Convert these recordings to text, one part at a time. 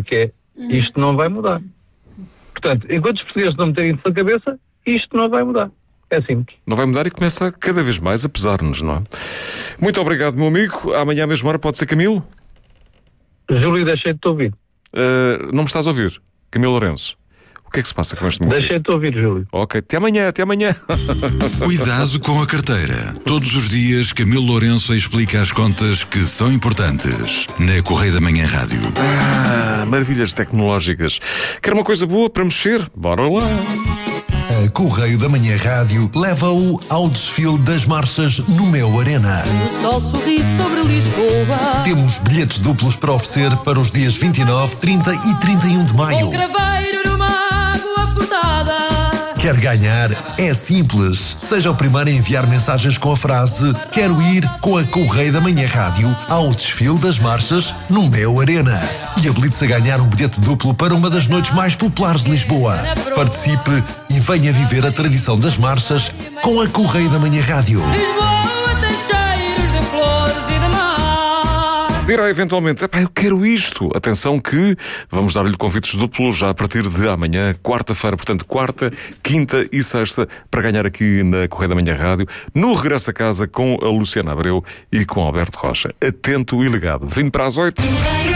que é, isto não vai mudar. Portanto, enquanto os portugueses não meterem isso na cabeça, isto não vai mudar. É simples. Não vai mudar e começa cada vez mais a pesar-nos, não é? Muito obrigado, meu amigo. Amanhã à mesma hora pode ser Camilo? Júlio, deixei de te ouvir. Não me estás a ouvir? Camilo Lourenço. O que é que se passa com este momento? Deixei de te ouvir, Júlio. Ok, até amanhã. Cuidado com a carteira. Todos os dias, Camilo Lourenço explica as contas que são importantes. Na Correio da Manhã Rádio. Maravilhas tecnológicas. Quer uma coisa boa para mexer? Bora lá. A Correio da Manhã Rádio leva-o ao desfile das marchas no Mel Arena. O sol sorri sobre Lisboa. Temos bilhetes duplos para oferecer para os dias 29, 30 e 31 de maio. Um craveiro numa água furtada. Quer ganhar? É simples. Seja o primeiro a enviar mensagens com a frase "Quero ir com a Correio da Manhã Rádio ao desfile das marchas no Mel Arena" e habilite-se a ganhar um bilhete duplo para uma das noites mais populares de Lisboa. Participe e venha viver a tradição das marchas com a Correio da Manhã Rádio. Lisboa tem cheiros de flores e de mar. Dirá eventualmente, eu quero isto. Atenção que vamos dar-lhe convites duplos já a partir de amanhã, quarta-feira, portanto, quarta, quinta e sexta, para ganhar aqui na Correio da Manhã Rádio, no Regresso a Casa com a Luciana Abreu e com Alberto Rocha. Atento e ligado. 20 para as 8.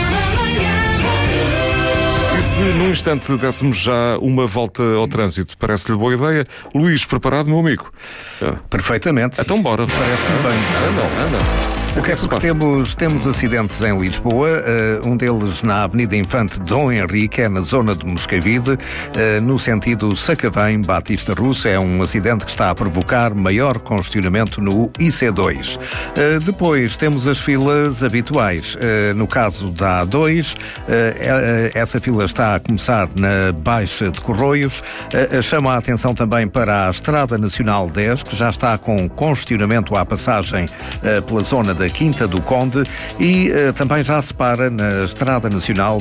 E se num instante dessemos já uma volta ao trânsito, parece-lhe boa ideia? Luís, preparado, meu amigo? Perfeitamente. Então bora. Parece-me bem. Anda. O que é que temos acidentes em Lisboa, um deles na Avenida Infante Dom Henrique, é na zona de Moscavide, no sentido Sacavém, Batista Russo. É um acidente que está a provocar maior congestionamento no IC2. Depois temos as filas habituais. No caso da A2, essa fila está a começar na Baixa de Corroios. Chama a atenção também para a Estrada Nacional 10, que já está com congestionamento à passagem pela zona da Quinta do Conde e também já se para na Estrada Nacional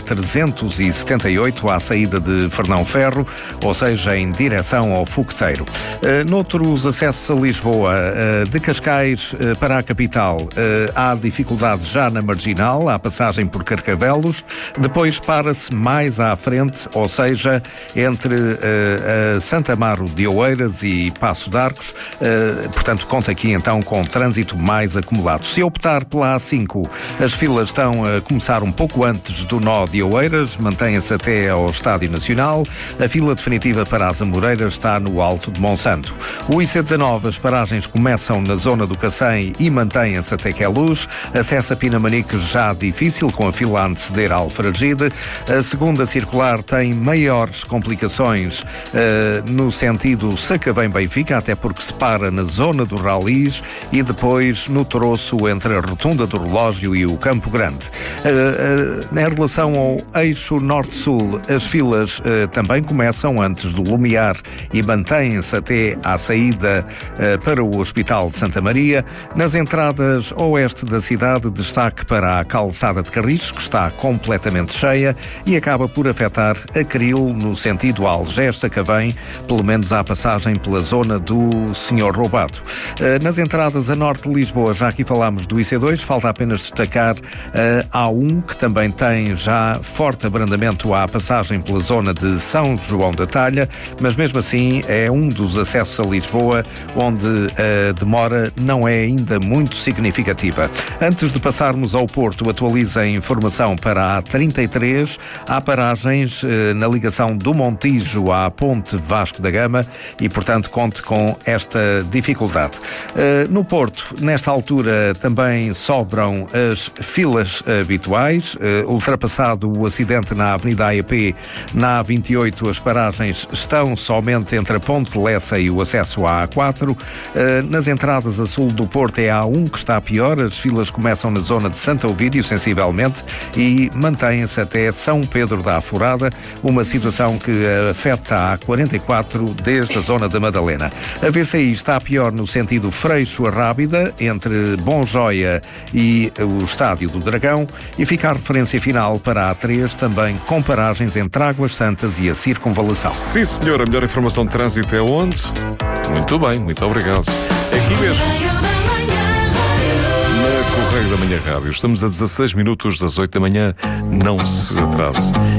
378 à saída de Fernão Ferro, ou seja, em direção ao Fogueteiro. Noutros acessos a Lisboa, de Cascais para a capital, há dificuldade já na Marginal, à passagem por Carcavelos, depois para-se mais à frente, ou seja, entre Santa Amaro de Oeiras e Paço de Arcos, portanto conta aqui então com trânsito mais acumulado. Se optar pela A5, as filas estão a começar um pouco antes do nó de Oeiras, mantém-se até ao Estádio Nacional. A fila definitiva para as Amoreiras está no Alto de Monsanto. O IC19, as paragens começam na zona do Cacém e mantêm-se até Queluz. Acesso a Pinamanique já difícil, com a fila a anteceder a Alfragide. A segunda circular tem maiores complicações no sentido Sacavém-Benfica, até porque se para na zona do Ralis e depois no troço entre a Rotunda do Relógio e o Campo Grande. Em relação ao eixo Norte-Sul, as filas também começam antes do Lumiar e mantêm-se até à saída para o Hospital de Santa Maria. Nas entradas oeste da cidade, destaque para a Calçada de Carris, que está completamente cheia e acaba por afetar a Cril no sentido Algés-Sacavém, pelo menos à passagem pela zona do Senhor Roubado. Nas entradas a norte de Lisboa, já aqui falámos do IC2, falta apenas destacar a A1, que também tem já forte abrandamento à passagem pela zona de São João da Talha, mas mesmo assim é um dos acessos a Lisboa onde a demora não é ainda muito significativa. Antes de passarmos ao Porto, atualiza a informação para a A33. Há paragens na ligação do Montijo à Ponte Vasco da Gama e, portanto, conte com esta dificuldade. No Porto, nesta altura, também sobram as filas habituais. Ultrapassado o acidente na Avenida AEP, na A28, as paragens estão somente entre a Ponte de Lessa e o acesso à A4. Nas entradas a sul do Porto é a A1 que está pior. As filas começam na zona de Santa Ovídio, sensivelmente, e mantêm-se até São Pedro da Aforada, uma situação que afeta a A44 desde a zona da Madalena. A VCI está pior no sentido Freixo-Arrábida, entre Bom Joia e o Estádio do Dragão, e fica a referência final para a A3, também com paragens entre Águas Santas e a Circunvalação. Sim, senhor, a melhor informação de trânsito é onde? Muito bem, muito obrigado. É aqui mesmo. Na Correio da Manhã Rádio. Estamos a 16 minutos das 8 da manhã. Não se atrase.